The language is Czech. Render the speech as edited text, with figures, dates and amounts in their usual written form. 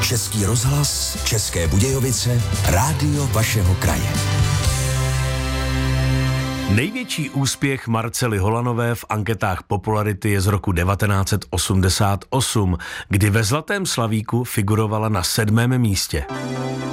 Český rozhlas, České Budějovice, rádio vašeho kraje. Největší úspěch Marcely Holanové v anketách popularity je z roku 1988, kdy ve Zlatém slavíku figurovala na 7. místě.